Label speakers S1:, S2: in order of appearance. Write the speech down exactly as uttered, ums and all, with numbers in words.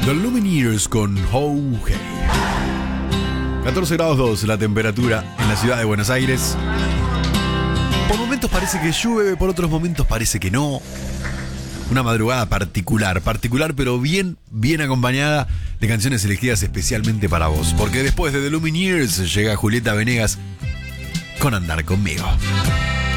S1: The Lumineers con Ho Hey. catorce grados dos la temperatura en la ciudad de Buenos Aires. Por momentos parece que llueve, por otros momentos parece que no. Una madrugada particular, particular pero bien, bien acompañada de canciones elegidas especialmente para vos. Porque después de The Lumineers llega Julieta Venegas con Andar Conmigo.